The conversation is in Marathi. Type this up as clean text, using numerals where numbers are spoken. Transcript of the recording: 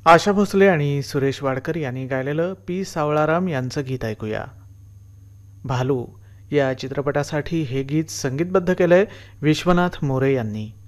आशा भोसले आणि सुरेश वाडकर यांनी गायलेलं पी सावळाराम यांचं गीत ऐकूया. भालू या चित्रपटासाठी हे गीत संगीतबद्ध केलंय विश्वनाथ मोरे यांनी.